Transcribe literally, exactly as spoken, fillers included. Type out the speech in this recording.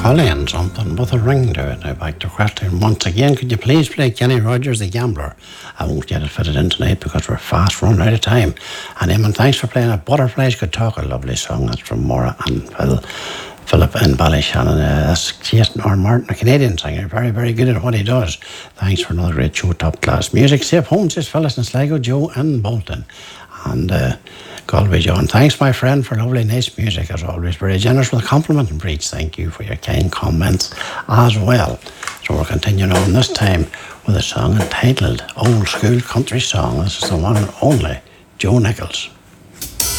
Colleen something with a ring to it. Now back to question once again. Could you please play Kenny Rogers, The Gambler? I won't get it fitted in tonight because we're fast running out of time. And Eamon, thanks for playing it. Butterflies Could Talk, a lovely song. That's from Maura and Phil. Philip in Ballyshannon. Uh, that's Jason or Martin, a Canadian singer. Very, very good at what he does. Thanks for another great show, top class music. Safe home, says Phyllis and Sligo, Joe and Bolton. And uh, Galway John. Thanks, my friend, for lovely, nice music as always. Very generous with a compliment and preach. Thank you for your kind comments as well. So we're continuing on this time with a song entitled Old School Country Song. This is the one and only Joe Nichols.